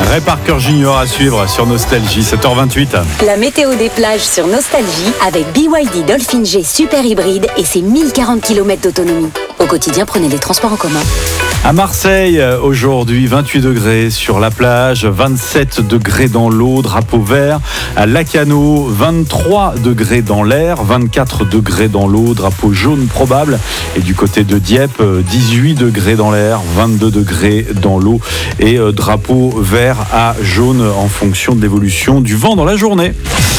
Ray Parker Jr. à suivre sur Nostalgie, 7h28. La météo des plages sur Nostalgie avec BYD Dolphin G Super Hybride et ses 1040 km d'autonomie. Au quotidien, prenez les transports en commun. À Marseille, aujourd'hui, 28 degrés sur la plage, 27 degrés dans l'eau, drapeau vert. À Lacano, 23 degrés dans l'air, 24 degrés dans l'eau, drapeau jaune probable. Et du côté de Dieppe, 18 degrés dans l'air, 22 degrés dans l'eau et drapeau vert à jaune en fonction de l'évolution du vent dans la journée.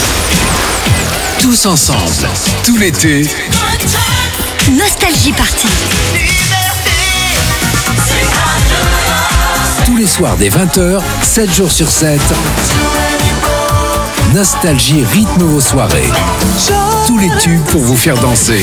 Tous ensemble, tout l'été. Nostalgie Party. Tous les soirs dès 20h, 7 jours sur 7. Nostalgie rythme vos soirées. Tous les tubes pour vous faire danser.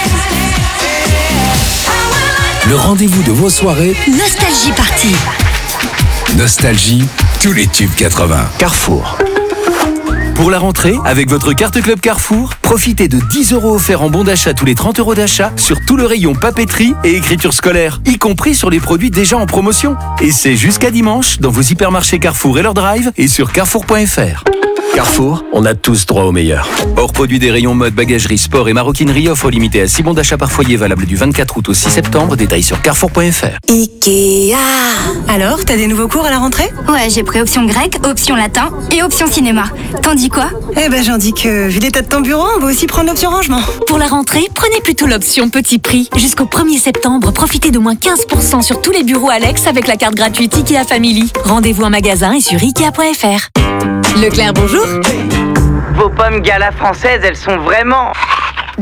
Le rendez-vous de vos soirées. Nostalgie Party. Nostalgie, tous les tubes 80. Carrefour. Pour la rentrée, avec votre carte Club Carrefour, profitez de 10 € offerts en bon d'achat tous les 30 € d'achat sur tout le rayon papeterie et écriture scolaire, y compris sur les produits déjà en promotion. Et c'est jusqu'à dimanche dans vos hypermarchés Carrefour et leur drive et sur carrefour.fr. Carrefour, on a tous droit au meilleur. Hors produit des rayons mode, bagagerie, sport et maroquinerie, offre limitée à 6 bons d'achat par foyer valable du 24 août au 6 septembre. Détails sur carrefour.fr. Ikea. Alors, t'as des nouveaux cours à la rentrée ? Ouais, j'ai pris option grec, option latin et option cinéma. T'en dis quoi ? Eh ben, j'en dis que, vu l'état de ton bureau, on va aussi prendre l'option rangement. Pour la rentrée, prenez plutôt l'option petit prix. Jusqu'au 1er septembre, profitez de moins 15% sur tous les bureaux Alex avec la carte gratuite Ikea Family. Rendez-vous en magasin et sur Ikea.fr. Leclerc, bonjour. Vos pommes Gala françaises, elles sont vraiment... Délicieuses ?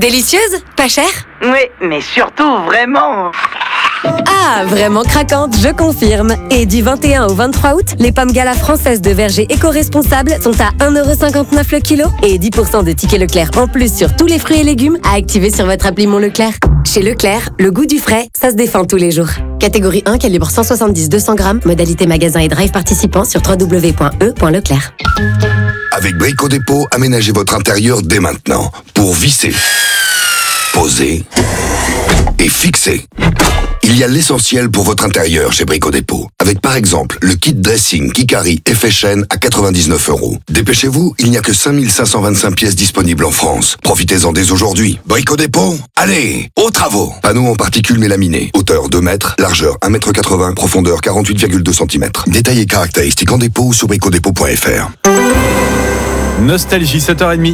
Pas chères ? Oui, mais surtout vraiment... Ah, vraiment craquante, je confirme. Et du 21 au 23 août, les pommes Gala françaises de verger éco-responsables sont à 1,59€ le kilo et 10% de tickets Leclerc en plus sur tous les fruits et légumes à activer sur votre appli Mon Leclerc. Chez Leclerc, le goût du frais, ça se défend tous les jours. Catégorie 1, calibre 170-200 grammes, modalité magasin et drive participant sur www.e.leclerc. Avec Brico Dépôt, aménagez votre intérieur dès maintenant pour visser, poser et fixer. Il y a l'essentiel pour votre intérieur chez Brico Dépôt. Avec par exemple le kit dressing Kikari effet chaîne à 99 €. Dépêchez-vous, il n'y a que 5525 pièces disponibles en France. Profitez-en dès aujourd'hui. Brico Dépôt, allez, aux travaux. Panneaux en particules mélaminées. Hauteur 2 mètres, largeur 1,80 m, profondeur 48,2 cm. Détails et caractéristiques en dépôt ou sur bricodépôt.fr. Nostalgie, 7h30.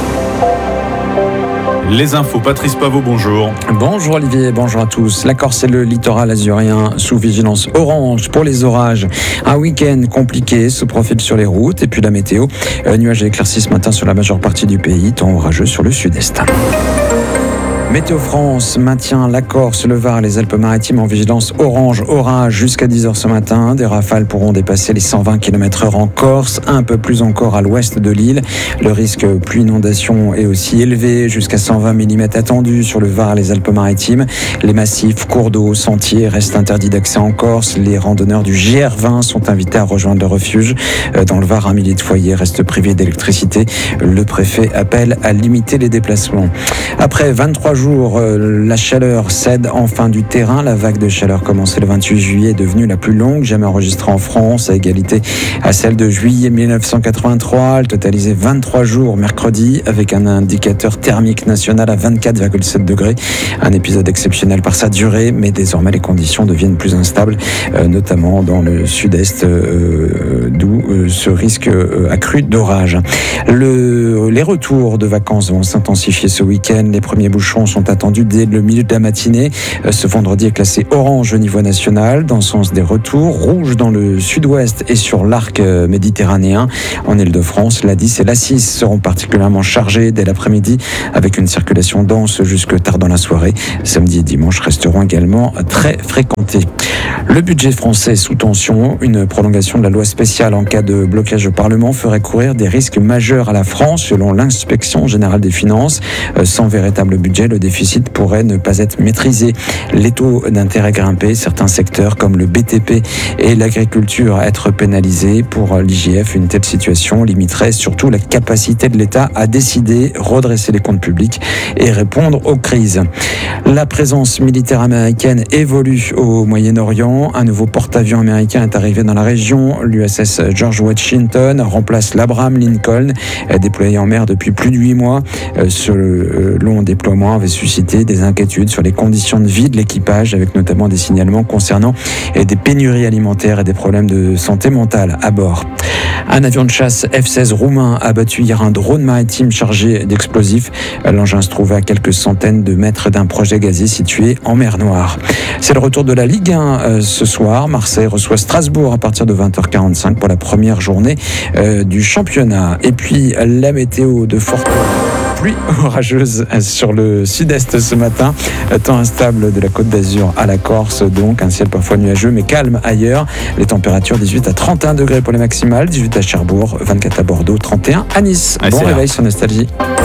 Les infos, Patrice Pavot, bonjour. Bonjour Olivier, bonjour à tous. La Corse et le littoral azurien sous vigilance orange pour les orages. Un week-end compliqué se profile sur les routes et puis la météo. Nuages et éclaircies ce matin sur la majeure partie du pays, temps orageux sur le sud-est. Météo France maintient la Corse, le Var et les Alpes-Maritimes en vigilance orange, orage jusqu'à 10h ce matin. Des rafales pourront dépasser les 120 km/h en Corse, un peu plus encore à l'ouest de l'île. Le risque pluie inondation est aussi élevé, jusqu'à 120 mm attendu sur le Var et les Alpes-Maritimes. Les massifs, cours d'eau, sentiers restent interdits d'accès en Corse. Les randonneurs du GR20 sont invités à rejoindre le refuge. Dans le Var, 1 millier de foyers restent privés d'électricité. Le préfet appelle à limiter les déplacements. Après 23 jours, la chaleur cède enfin du terrain. La vague de chaleur commencée le 28 juillet est devenue la plus longue jamais enregistrée en France, à égalité à celle de juillet 1983. Elle totalisait 23 jours mercredi, avec un indicateur thermique national à 24,7 degrés. Un épisode exceptionnel par sa durée, mais désormais les conditions deviennent plus instables, notamment dans le sud-est, d'où ce risque accru d'orage. Les retours de vacances vont s'intensifier ce week-end. Les premiers bouchons sont attendus dès le milieu de la matinée. Ce vendredi est classé orange au niveau national, dans le sens des retours, rouge dans le sud-ouest et sur l'arc méditerranéen. En Île-de-France, l'A10 et l'A6 seront particulièrement chargés dès l'après-midi, avec une circulation dense jusque tard dans la soirée. Samedi et dimanche resteront également très fréquentés. Le budget français est sous tension. Une prolongation de la loi spéciale en cas de blocage au Parlement ferait courir des risques majeurs à la France, selon l'inspection générale des finances. Sans véritable budget, le déficit pourrait ne pas être maîtrisé. Les taux d'intérêt grimpés, certains secteurs comme le BTP et l'agriculture être pénalisés. Pour l'IGF, une telle situation limiterait surtout la capacité de l'État à décider, redresser les comptes publics et répondre aux crises. La présence militaire américaine évolue au Moyen-Orient. Un nouveau porte-avions américain est arrivé dans la région. L'USS George Washington remplace l'Abraham Lincoln, déployé en mer depuis plus de 8 mois. Ce long déploiement avait suscité des inquiétudes sur les conditions de vie de l'équipage, avec notamment des signalements concernant des pénuries alimentaires et des problèmes de santé mentale à bord. Un avion de chasse F-16 roumain a abattu hier un drone maritime chargé d'explosifs. L'engin se trouvait à quelques centaines de mètres d'un projet gazier situé en mer Noire. C'est le retour de la Ligue 1 ce soir. Marseille reçoit Strasbourg à partir de 20h45 pour la première journée du championnat. Et puis la météo de forte pluie orageuse sur le sud-est ce matin. Temps instable de la Côte d'Azur à la Corse, donc un ciel parfois nuageux mais calme ailleurs. Les températures 18 à 31 degrés pour les maximales, 18 à Cherbourg, 24 à Bordeaux, 31 à Nice. Bon réveil sur Nostalgie.